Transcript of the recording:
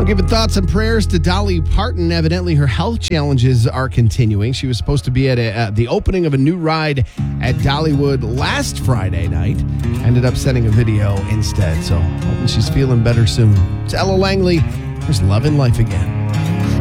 Well, giving thoughts and prayers to Dolly Parton. Evidently, her health challenges are continuing. She was supposed to be at the opening of a new ride at Dollywood last Friday night. Ended up sending a video instead. So, hoping she's feeling better soon. It's Ella Langley. There's Love in Life Again.